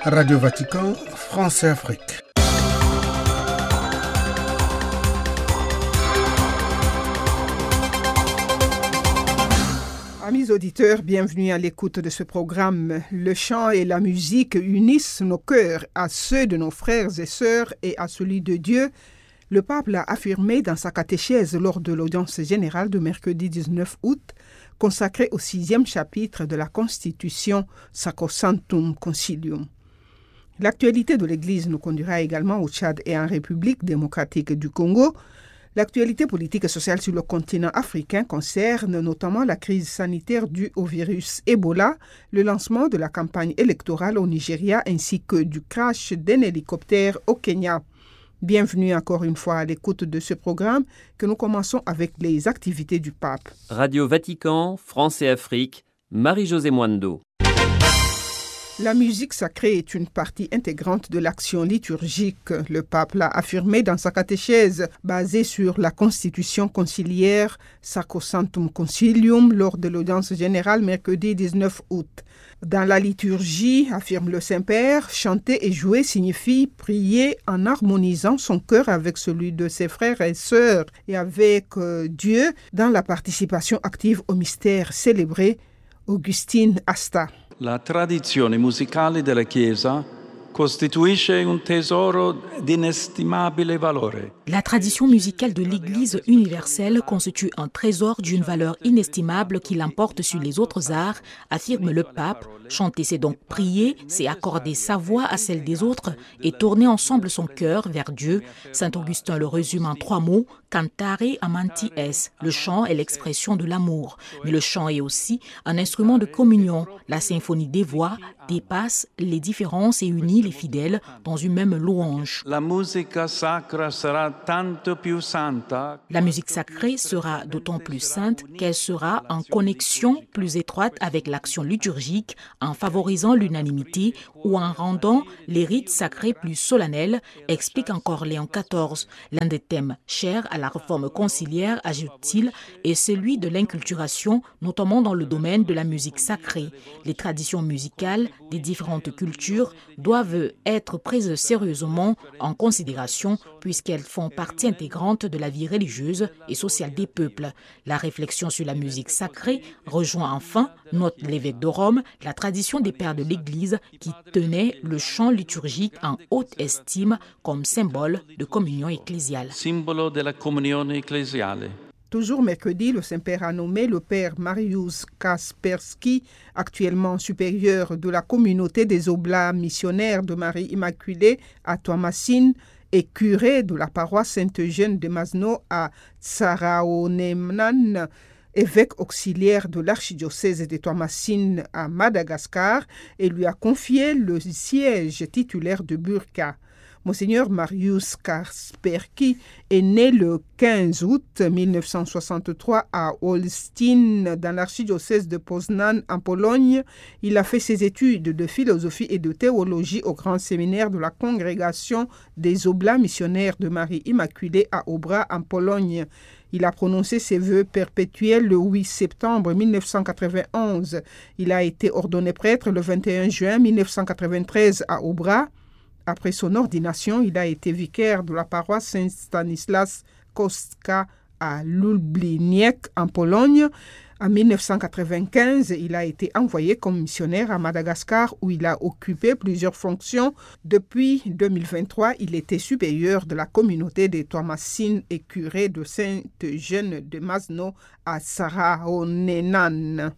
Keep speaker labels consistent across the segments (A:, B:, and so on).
A: Radio Vatican, France et Afrique.
B: Amis auditeurs, bienvenue à l'écoute de ce programme. Le chant et la musique unissent nos cœurs à ceux de nos frères et sœurs et à celui de Dieu. Le pape l'a affirmé dans sa catéchèse lors de l'audience générale de mercredi 19 août, consacrée au 6e chapitre de la Constitution Sacrosanctum Concilium. L'actualité de l'Église nous conduira également au Tchad et en République démocratique du Congo. L'actualité politique et sociale sur le continent africain concerne notamment la crise sanitaire due au virus Ebola, le lancement de la campagne électorale au Nigeria ainsi que du crash d'un hélicoptère au Kenya. Bienvenue encore une fois à l'écoute de ce programme que nous commençons avec les activités du pape.
C: Radio Vatican, France et Afrique, Marie-Josée Mwando.
B: La musique sacrée est une partie intégrante de l'action liturgique. Le pape l'a affirmé dans sa catéchèse basée sur la Constitution conciliaire Sacrosanctum Concilium lors de l'audience générale mercredi 19 août. Dans la liturgie, affirme le Saint-Père, chanter et jouer signifie prier en harmonisant son cœur avec celui de ses frères et sœurs et avec Dieu dans la participation active au mystère célébré. Augustine Asta.
D: La tradizione musicale della Chiesa costituisce un tesoro d'inestimabile valore.
E: La tradition musicale de l'Église universelle constitue un trésor d'une valeur inestimable qui l'emporte sur les autres arts, affirme le pape. Chanter, c'est donc prier, c'est accorder sa voix à celle des autres et tourner ensemble son cœur vers Dieu. Saint Augustin le résume en 3 mots, cantare amanti es. Le chant est l'expression de l'amour, mais le chant est aussi un instrument de communion. La symphonie des voix dépasse les différences et unit les fidèles dans une même louange.
D: La musica sacra sarà tanto più santa.
E: La musique sacrée sera d'autant plus sainte qu'elle sera en connexion plus étroite avec l'action liturgique, en favorisant l'unanimité ou en rendant les rites sacrés plus solennels, explique encore Léon XIV. L'un des thèmes chers à la réforme conciliaire, ajoute-t-il, est celui de l'inculturation, notamment dans le domaine de la musique sacrée. Les traditions musicales des différentes cultures doivent être prises sérieusement en considération puisqu'elles font partie intégrante de la vie religieuse et sociale des peuples. La réflexion sur la musique sacrée rejoint enfin, note l'évêque de Rome, la tradition des pères de l'Église qui tenaient le chant liturgique en haute estime comme symbole de communion ecclésiale.
D: Simbolo della comunione ecclesiale.
B: Toujours mercredi, le Saint-Père a nommé le Père Mariusz Kasperski, actuellement supérieur de la communauté des Oblats missionnaires de Marie Immaculée à Toamasine et curé de la paroisse Saint-Eugène de Masno à Tsaraonemnan, évêque auxiliaire de l'archidiocèse de Toamasine à Madagascar, et lui a confié le siège titulaire de Burqa. Monseigneur Mariusz Kasperski est né le 15 août 1963 à Olsztyn, dans l'archidiocèse de Poznań en Pologne. Il a fait ses études de philosophie et de théologie au grand séminaire de la congrégation des Oblats missionnaires de Marie Immaculée à Obra en Pologne. Il a prononcé ses vœux perpétuels le 8 septembre 1991. Il a été ordonné prêtre le 21 juin 1993 à Obra. Après son ordination, il a été vicaire de la paroisse Saint-Stanislas Kostka à Lubliniec en Pologne. En 1995, il a été envoyé comme missionnaire à Madagascar où il a occupé plusieurs fonctions. Depuis 2023, il était supérieur de la communauté des Toamasines et curé de Saint-Eugène de Masno à Tsaraonemnan.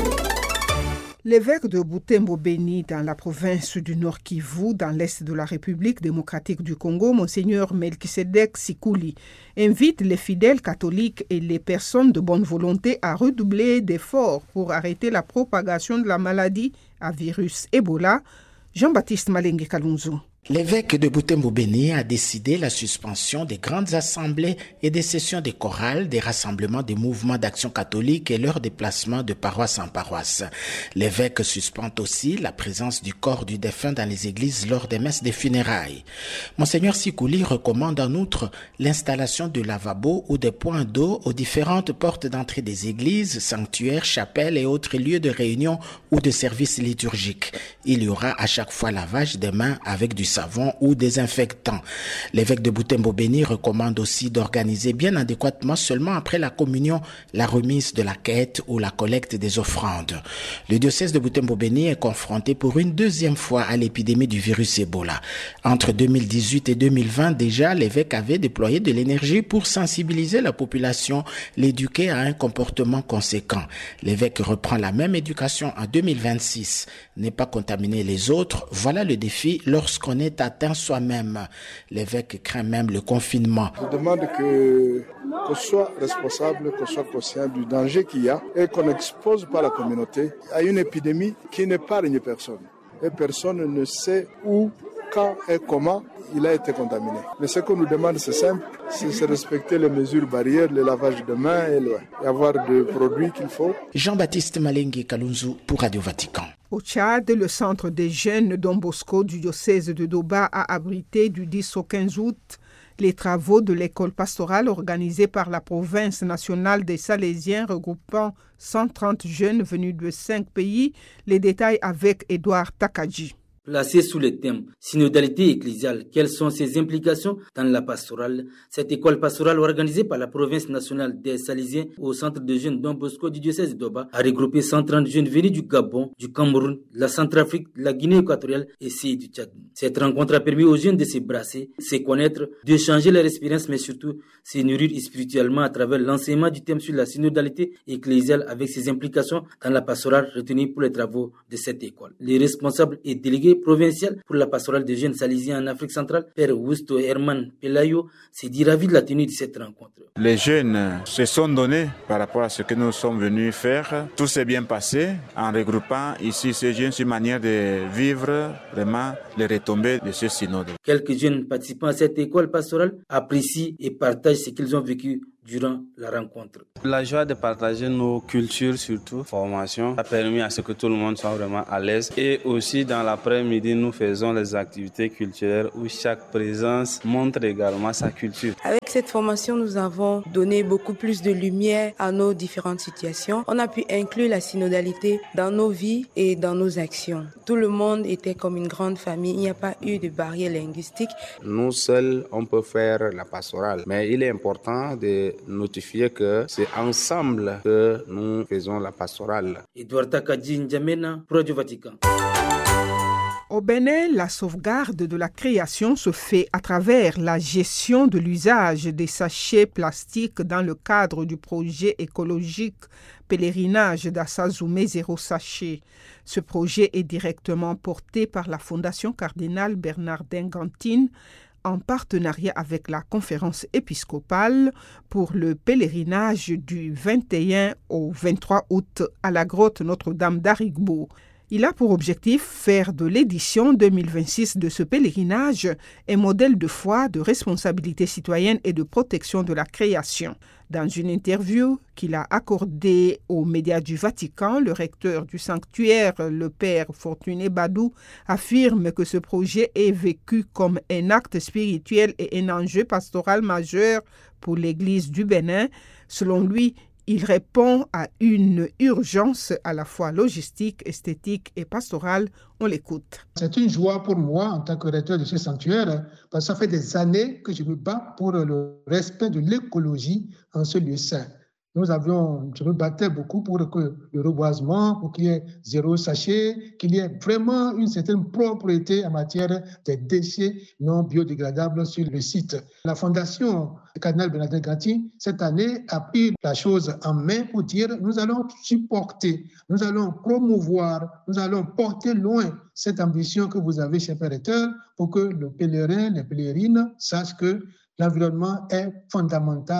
B: L'évêque de Butembo-Beni, dans la province du Nord Kivu, dans l'est de la République démocratique du Congo, Monseigneur Melchisedek Sikuli, invite les fidèles catholiques et les personnes de bonne volonté à redoubler d'efforts pour arrêter la propagation de la maladie à virus Ebola. Jean-Baptiste Malenge Kalunzu.
F: L'évêque de Butembo-Beni a décidé la suspension des grandes assemblées et des sessions des chorales, des rassemblements des mouvements d'action catholique et leur déplacement de paroisse en paroisse. L'évêque suspend aussi la présence du corps du défunt dans les églises lors des messes des funérailles. Monseigneur Sikouli recommande en outre l'installation de lavabos ou des points d'eau aux différentes portes d'entrée des églises, sanctuaires, chapelles et autres lieux de réunion ou de services liturgiques. Il y aura à chaque fois lavage des mains avec du savon ou désinfectant. L'évêque de Butembo-Beni recommande aussi d'organiser bien adéquatement seulement après la communion la remise de la quête ou la collecte des offrandes. Le diocèse de Butembo-Beni est confronté pour une deuxième fois à l'épidémie du virus Ebola. Entre 2018 et 2020 déjà, l'évêque avait déployé de l'énergie pour sensibiliser la population, l'éduquer à un comportement conséquent. L'évêque reprend la même éducation en 2026. Ne pas contaminer les autres, voilà le défi lorsqu'on est atteint soi-même. L'évêque craint même le confinement.
A: Je demande qu'on soit responsable, qu'on soit conscient du danger qu'il y a et qu'on n'expose pas la communauté à une épidémie qui n'épargne personne. Et personne ne sait où, quand et comment il a été contaminé. Mais ce qu'on nous demande, c'est simple, c'est respecter les mesures barrières, le lavage de mains et avoir des produits qu'il faut.
F: Jean-Baptiste Malengue Kalunzu pour Radio Vatican.
B: Au Tchad, le centre des jeunes Don Bosco du diocèse de Doba a abrité du 10 au 15 août les travaux de l'école pastorale organisée par la province nationale des Salésiens regroupant 130 jeunes venus de 5 pays. Les détails avec Édouard Takadji.
G: Placée sous le thème « Synodalité ecclésiale, quelles sont ses implications dans la pastorale ?» Cette école pastorale organisée par la province nationale des Salésiens au centre de jeunes Don Bosco du diocèse de Doba a regroupé 130 jeunes venus du Gabon, du Cameroun, de la Centrafrique, de la Guinée équatoriale et du Tchad. Cette rencontre a permis aux jeunes de se brasser, se connaître, d'échanger leurs expériences, mais surtout se nourrir spirituellement à travers l'enseignement du thème sur la synodalité ecclésiale avec ses implications dans la pastorale retenue pour les travaux de cette école. Les responsables et délégués provincial pour la pastorale des jeunes salésiens en Afrique centrale, Père Augusto Herman Pelayo, s'est dit ravi de la tenue de cette rencontre.
H: Les jeunes se sont donnés par rapport à ce que nous sommes venus faire. Tout s'est bien passé en regroupant ici ces jeunes sur une manière de vivre vraiment les retombées de ce synode.
G: Quelques jeunes participants à cette école pastorale apprécient et partagent ce qu'ils ont vécu durant la rencontre.
I: La joie de partager nos cultures, surtout formation, a permis à ce que tout le monde soit vraiment à l'aise. Et aussi dans l'après-midi, nous faisons les activités culturelles où chaque présence montre également sa culture.
J: Avec cette formation, nous avons donné beaucoup plus de lumière à nos différentes situations. On a pu inclure la synodalité dans nos vies et dans nos actions. Tout le monde était comme une grande famille. Il n'y a pas eu de barrière linguistique.
K: Nous seuls, on peut faire la pastorale, mais il est important de notifier que c'est ensemble que nous faisons la pastorale.
G: Edouard Takadji N'Djamena, Radio Vatican.
B: Au Bénin, la sauvegarde de la création se fait à travers la gestion de l'usage des sachets plastiques dans le cadre du projet écologique Pèlerinage d'Assazoumé Zéro Sachet. Ce projet est directement porté par la Fondation cardinale Bernardin Gantine en partenariat avec la conférence épiscopale pour le pèlerinage du 21 au 23 août à la grotte Notre-Dame d'Arigbo. Il a pour objectif faire de l'édition 2026 de ce pèlerinage un modèle de foi, de responsabilité citoyenne et de protection de la création. Dans une interview qu'il a accordée aux médias du Vatican, le recteur du sanctuaire, le père Fortuné Badou, affirme que ce projet est vécu comme un acte spirituel et un enjeu pastoral majeur pour l'Église du Bénin. Selon lui, il répond à une urgence à la fois logistique, esthétique et pastorale. On l'écoute.
L: C'est une joie pour moi en tant que recteur de ce sanctuaire parce que ça fait des années que je me bats pour le respect de l'écologie en ce lieu saint. Je me battais beaucoup pour que le reboisement, pour qu'il y ait zéro sachet, qu'il y ait vraiment une certaine propriété en matière des déchets non biodégradables sur le site. La Fondation cardinale Bernardin Gantine, cette année, a pris la chose en main pour dire nous allons supporter, nous allons promouvoir, nous allons porter loin cette ambition que vous avez, cher Père recteur, pour que le pèlerin, les pèlerines sachent que l'environnement est fondamental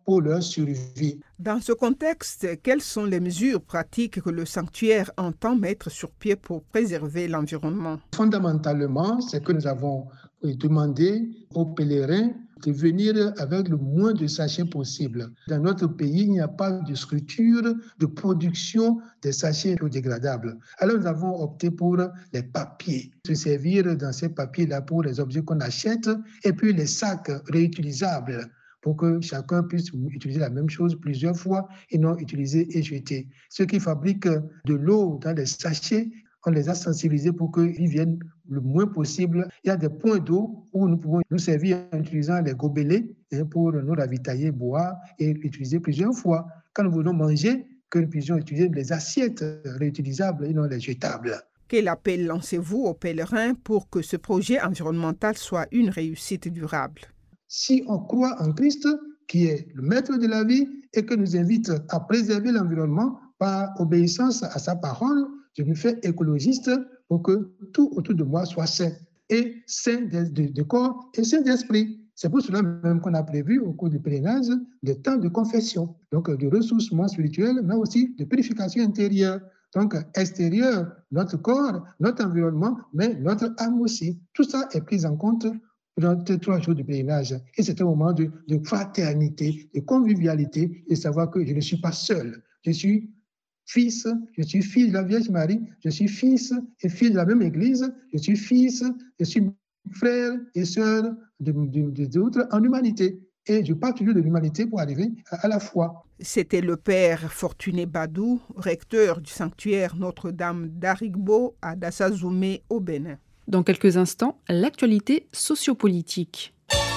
L: pour leur survie.
B: Dans ce contexte, quelles sont les mesures pratiques que le sanctuaire entend mettre sur pied pour préserver l'environnement?
L: Fondamentalement, c'est que nous avons demandé aux pèlerins de venir avec le moins de sachets possible. Dans notre pays, il n'y a pas de structure de production des sachets biodégradables. Alors nous avons opté pour les papiers, se servir dans ces papiers-là pour les objets qu'on achète, et puis les sacs réutilisables, pour que chacun puisse utiliser la même chose plusieurs fois et non utiliser et jeter. Ceux qui fabriquent de l'eau dans les sachets, on les a sensibilisés pour qu'ils viennent le moins possible. Il y a des points d'eau où nous pouvons nous servir en utilisant les gobelets pour nous ravitailler, boire et utiliser plusieurs fois. Quand nous voulons manger, que nous puissions utiliser les assiettes réutilisables et non les jetables.
B: Quel appel lancez-vous aux pèlerins pour que ce projet environnemental soit une réussite durable?
L: Si on croit en Christ, qui est le maître de la vie et que nous invite à préserver l'environnement par obéissance à sa parole, je me fais écologiste pour que tout autour de moi soit sain, et sain de corps et sain d'esprit. C'est pour cela même qu'on a prévu au cours du pèlerinage des temps de confession, donc de ressourcement spirituel, mais aussi de purification intérieure. Donc extérieur, notre corps, notre environnement, mais notre âme aussi. Tout ça est pris en compte dans ces 3 jours de pèlerinage. Et c'est un moment de fraternité, de convivialité, et savoir que je ne suis pas seul. Je suis fils, je suis fils de la Vierge Marie, je suis fils et fille de la même Église, je suis fils, je suis frère et sœur des autres en humanité. Et je parle toujours de l'humanité pour arriver à la foi.
B: C'était le père Fortuné Badou, recteur du sanctuaire Notre-Dame d'Arigbo à Dassazoumé au Bénin.
M: Dans quelques instants, l'actualité sociopolitique.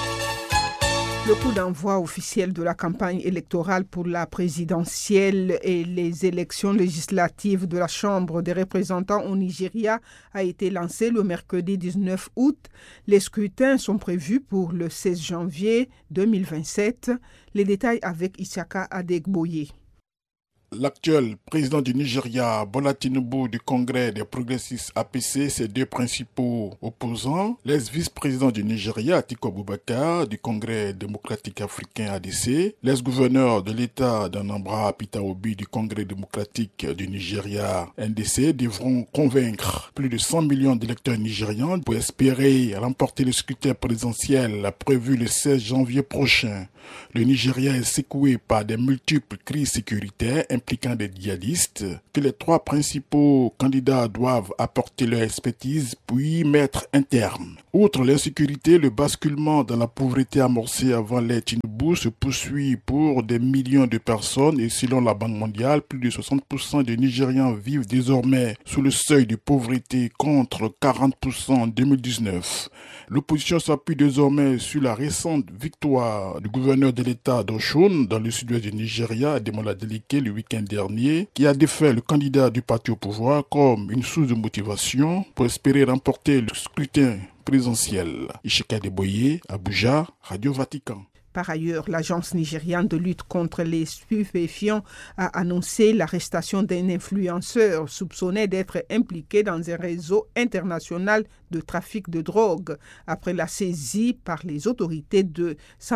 B: Le coup d'envoi officiel de la campagne électorale pour la présidentielle et les élections législatives de la Chambre des représentants au Nigeria a été lancé le mercredi 19 août. Les scrutins sont prévus pour le 16 janvier 2027. Les détails avec Isaka Adegboye.
N: L'actuel président du Nigeria, Bola Tinubu du Congrès des progressistes APC, ses 2 principaux opposants, l'ex-vice-président du Nigeria, Atiku Abubakar, du Congrès démocratique africain ADC, l'ex-gouverneur de l'État d'Anambra, Peter Obi, du Congrès démocratique du Nigeria, NDC, devront convaincre plus de 100 millions d'électeurs nigérians pour espérer remporter le scrutin présidentiel prévu le 16 janvier prochain. Le Nigeria est secoué par des multiples crises sécuritaires impliquant des djihadistes que les 3 principaux candidats doivent apporter leur expertise puis mettre un terme. Outre l'insécurité, le basculement dans la pauvreté amorcé avant l'ère Tinubu se poursuit pour des millions de personnes et selon la Banque mondiale, plus de 60% des Nigérians vivent désormais sous le seuil de pauvreté contre 40% en 2019. L'opposition s'appuie désormais sur la récente victoire du gouverneur de l'État d'Oshun dans le sud-ouest du Nigeria, Ademola Adeleke, le week-end dernier, qui a défait le candidat du parti au pouvoir comme une source de motivation pour espérer remporter le scrutin présidentiel. Isheka Adegboye, Abuja, Radio Vatican.
B: Par ailleurs, l'agence nigériane de lutte contre les stupéfiants a annoncé l'arrestation d'un influenceur soupçonné d'être impliqué dans un réseau international de trafic de drogue après la saisie par les autorités de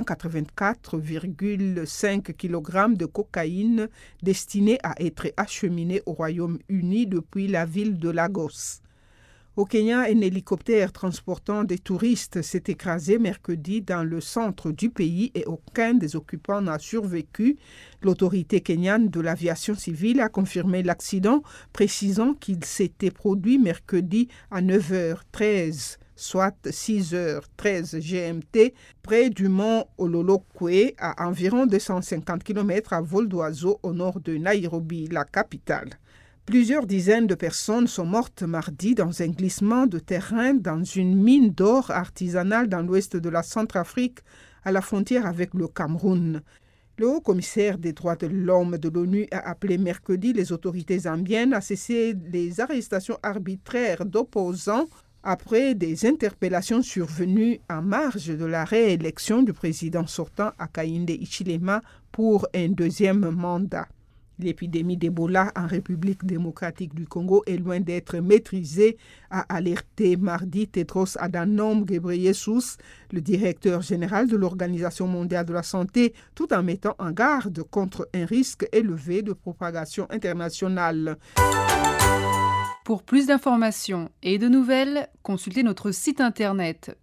B: 184,5 kg de cocaïne destinée à être acheminée au Royaume-Uni depuis la ville de Lagos. Au Kenya, un hélicoptère transportant des touristes s'est écrasé mercredi dans le centre du pays et aucun des occupants n'a survécu. L'autorité kenyane de l'aviation civile a confirmé l'accident, précisant qu'il s'était produit mercredi à 9h13, soit 6h13 GMT, près du mont Ololokwe, à environ 250 km à vol d'oiseau au nord de Nairobi, la capitale. Plusieurs dizaines de personnes sont mortes mardi dans un glissement de terrain dans une mine d'or artisanale dans l'ouest de la Centrafrique, à la frontière avec le Cameroun. Le haut-commissaire des droits de l'homme de l'ONU a appelé mercredi les autorités zambiennes à cesser les arrestations arbitraires d'opposants après des interpellations survenues en marge de la réélection du président sortant Hakainde Hichilema pour un 2e mandat. L'épidémie d'Ebola en République démocratique du Congo est loin d'être maîtrisée, a alerté mardi Tedros Adhanom Ghebreyesus, le directeur général de l'Organisation mondiale de la santé, tout en mettant en garde contre un risque élevé de propagation internationale.
M: Pour plus d'informations et de nouvelles, consultez notre site internet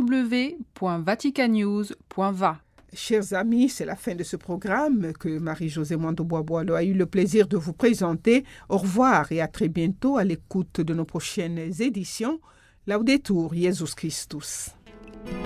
M: www.vaticanews.va.
B: Chers amis, c'est la fin de ce programme que Marie-Josée Mwando-Bois-Boileau a eu le plaisir de vous présenter. Au revoir et à très bientôt à l'écoute de nos prochaines éditions. Laudetur Jesus Christus.